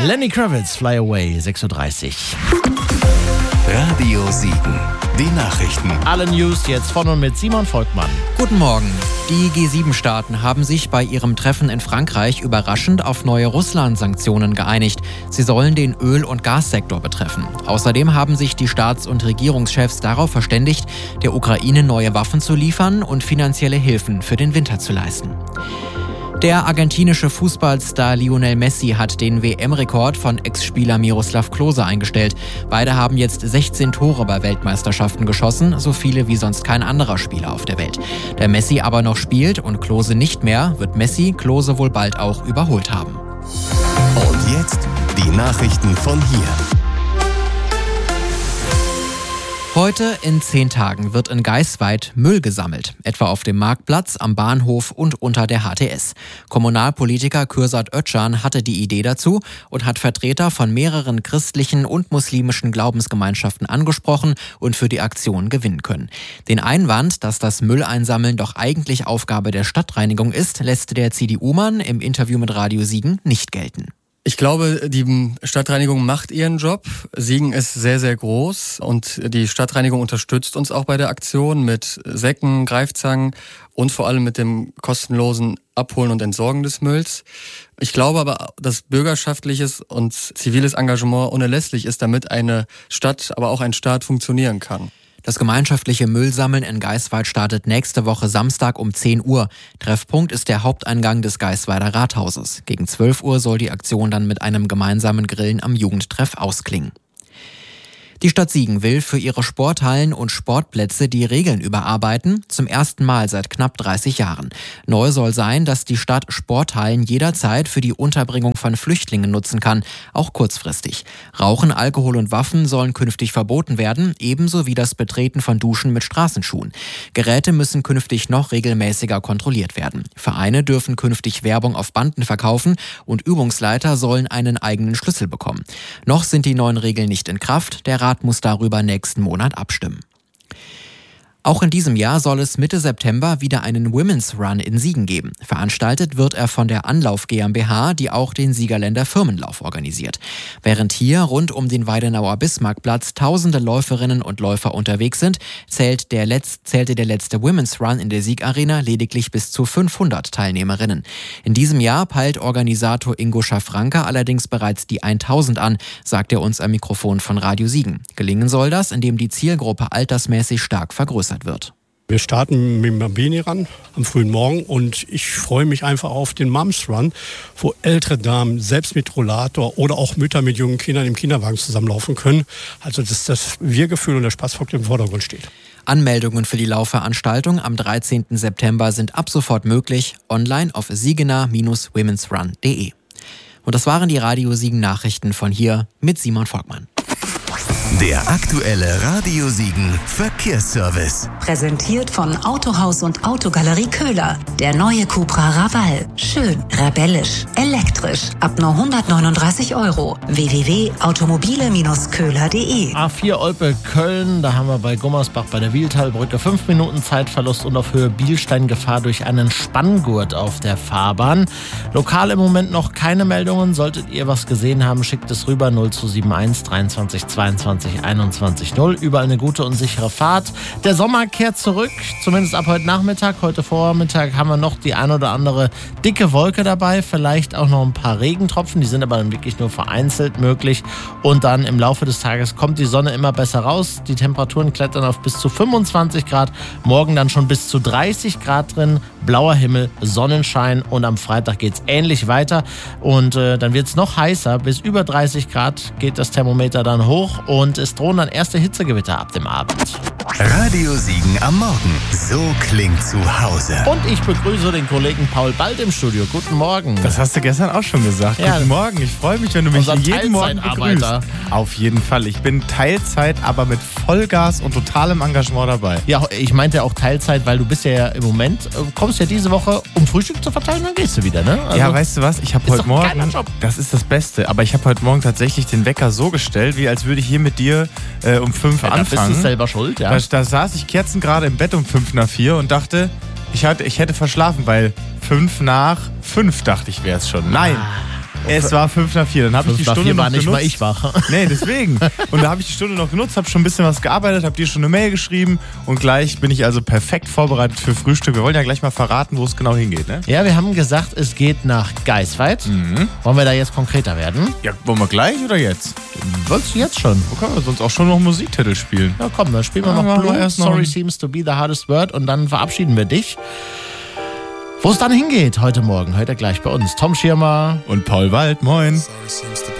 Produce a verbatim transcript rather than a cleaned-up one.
Lenny Kravitz, Fly Away, sechs Uhr dreißig. Radio Siegen, die Nachrichten. Alle News jetzt von und mit Simon Volkmann. Guten Morgen. Die G sieben Staaten haben sich bei ihrem Treffen in Frankreich überraschend auf neue Russland-Sanktionen geeinigt. Sie sollen den Öl- und Gassektor betreffen. Außerdem haben sich die Staats- und Regierungschefs darauf verständigt, der Ukraine neue Waffen zu liefern und finanzielle Hilfen für den Winter zu leisten. Der argentinische Fußballstar Lionel Messi hat den W M-Rekord von Ex-Spieler Miroslav Klose eingestellt. Beide haben jetzt sechzehn Tore bei Weltmeisterschaften geschossen, so viele wie sonst kein anderer Spieler auf der Welt. Da Messi aber noch spielt und Klose nicht mehr, wird Messi Klose wohl bald auch überholt haben. Und jetzt die Nachrichten von hier. Heute in zehn Tagen wird in Geisweid Müll gesammelt, etwa auf dem Marktplatz, am Bahnhof und unter der H T S. Kommunalpolitiker Kürsat Özcan hatte die Idee dazu und hat Vertreter von mehreren christlichen und muslimischen Glaubensgemeinschaften angesprochen und für die Aktion gewinnen können. Den Einwand, dass das Mülleinsammeln doch eigentlich Aufgabe der Stadtreinigung ist, lässt der C D U-Mann im Interview mit Radio Siegen nicht gelten. Ich glaube, die Stadtreinigung macht ihren Job. Siegen ist sehr, sehr groß und die Stadtreinigung unterstützt uns auch bei der Aktion mit Säcken, Greifzangen und vor allem mit dem kostenlosen Abholen und Entsorgen des Mülls. Ich glaube aber, dass bürgerschaftliches und ziviles Engagement unerlässlich ist, damit eine Stadt, aber auch ein Staat funktionieren kann. Das gemeinschaftliche Müllsammeln in Geisweid startet nächste Woche Samstag um zehn Uhr. Treffpunkt ist der Haupteingang des Geisweider Rathauses. Gegen zwölf Uhr soll die Aktion dann mit einem gemeinsamen Grillen am Jugendtreff ausklingen. Die Stadt Siegen will für ihre Sporthallen und Sportplätze die Regeln überarbeiten, zum ersten Mal seit knapp dreißig Jahren. Neu soll sein, dass die Stadt Sporthallen jederzeit für die Unterbringung von Flüchtlingen nutzen kann, auch kurzfristig. Rauchen, Alkohol und Waffen sollen künftig verboten werden, ebenso wie das Betreten von Duschen mit Straßenschuhen. Geräte müssen künftig noch regelmäßiger kontrolliert werden. Vereine dürfen künftig Werbung auf Banden verkaufen und Übungsleiter sollen einen eigenen Schlüssel bekommen. Noch sind die neuen Regeln nicht in Kraft, der Rat muss darüber nächsten Monat abstimmen. Auch in diesem Jahr soll es Mitte September wieder einen Women's Run in Siegen geben. Veranstaltet wird er von der Anlauf GmbH, die auch den Siegerländer Firmenlauf organisiert. Während hier rund um den Weidenauer Bismarckplatz tausende Läuferinnen und Läufer unterwegs sind, zählt der Letz- zählte der letzte Women's Run in der Siegarena lediglich bis zu fünfhundert Teilnehmerinnen. In diesem Jahr peilt Organisator Ingo Schafranka allerdings bereits die tausend an, sagt er uns am Mikrofon von Radio Siegen. Gelingen soll das, indem die Zielgruppe altersmäßig stark vergrößert wird. Wir starten mit dem Bambini-Run am frühen Morgen und ich freue mich einfach auf den Mums Run, wo ältere Damen selbst mit Rollator oder auch Mütter mit jungen Kindern im Kinderwagen zusammenlaufen können. Also dass das Wir-Gefühl und der Spaßfaktor im Vordergrund steht. Anmeldungen für die Laufveranstaltung am dreizehnten September sind ab sofort möglich, online auf siegener Bindestrich womens run punkt de. Und das waren die Radio Siegen Nachrichten von hier mit Simon Volkmann. Der aktuelle Radio Siegen Verkehrsservice. Präsentiert von Autohaus und Autogalerie Köhler. Der neue Cupra Raval. Schön, rebellisch, elektrisch. Ab nur hundertneununddreißig Euro. w w w punkt automobile Bindestrich köhler punkt de. A vier Olpe Köln, da haben wir bei Gummersbach bei der Wiehltalbrücke fünf Minuten Zeitverlust und auf Höhe Bielstein Gefahr durch einen Spanngurt auf der Fahrbahn. Lokal im Moment noch keine Meldungen. Solltet ihr was gesehen haben, schickt es rüber null zwei sieben eins dreiundzwanzig zweiundzwanzig einundzwanzig null. Überall eine gute und sichere Fahrt. Der Sommer kehrt zurück, zumindest ab heute Nachmittag. Heute Vormittag haben wir noch die ein oder andere dicke Wolke dabei, vielleicht auch noch ein paar Regentropfen, die sind aber dann wirklich nur vereinzelt möglich. Und dann im Laufe des Tages kommt die Sonne immer besser raus. Die Temperaturen klettern auf bis zu fünfundzwanzig Grad, morgen dann schon bis zu dreißig Grad drin, blauer Himmel, Sonnenschein und am Freitag geht es ähnlich weiter und äh, dann wird es noch heißer, bis über dreißig Grad geht das Thermometer dann hoch und es drohen dann erste Hitzegewitter ab dem Abend. Radio Siegen am Morgen. So klingt zu Hause. Und ich begrüße den Kollegen Paul Bald im Studio. Guten Morgen. Das hast du gestern auch schon gesagt. Ja. Guten Morgen. Ich freue mich, wenn du mich Unser jeden Morgen begrüßt. Auf jeden Fall. Ich bin Teilzeit, aber mit Vollgas und totalem Engagement dabei. Ja, ich meinte auch Teilzeit, weil du bist ja im Moment, kommst ja diese Woche, um Frühstück zu verteilen, dann gehst du wieder, ne? Also, ja, weißt du was? Ich habe heute Morgen, das ist das Beste, aber ich habe heute Morgen tatsächlich den Wecker so gestellt, wie als würde ich hier mit dir äh, um fünf ja, anfangen. Da bist du selber schuld, ja. Da, da saß ich kerzen gerade im Bett um fünf nach vier und dachte, ich, hatte, ich hätte verschlafen, weil fünf nach fünf dachte ich, wäre es schon. Nein. Ah. Es war fünf nach vier. Dann habe ich die Stunde noch war nicht genutzt. mal ich wach. Nee, deswegen. Und da habe ich die Stunde noch genutzt, habe schon ein bisschen was gearbeitet, habe dir schon eine Mail geschrieben und gleich bin ich also perfekt vorbereitet für Frühstück. Wir wollen ja gleich mal verraten, wo es genau hingeht, ne? Ja, wir haben gesagt, es geht nach Geisweit. Mhm. Wollen wir da jetzt konkreter werden? Ja, wollen wir gleich oder jetzt? Wolltest du jetzt schon? Wir können sonst auch schon noch Musiktitel spielen. Ja, komm, dann spielen wir Ja, noch machen wir Blue. erst noch Sorry ein- seems to be the hardest word und dann verabschieden wir dich. Wo es dann hingeht heute Morgen, hört ihr gleich bei uns. Tom Schirmer. Und Paul Wald, moin. Sorry seems to be